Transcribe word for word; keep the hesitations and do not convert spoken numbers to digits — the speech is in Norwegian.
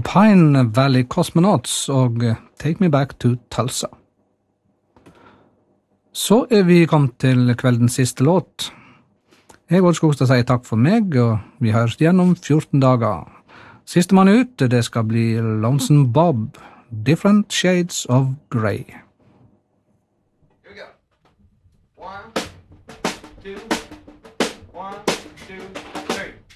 Pine Valley Cosmonauts og Take Me Back to Tulsa. Så er vi kommet til kveldens siste låt. Jeg Odd Skogstad sier takk for meg, og vi høres igjen om fjorten dager. Siste mann ut, det skal bli Lonesome Bob, Different Shades of Grey. Here we go. One, two, one, two.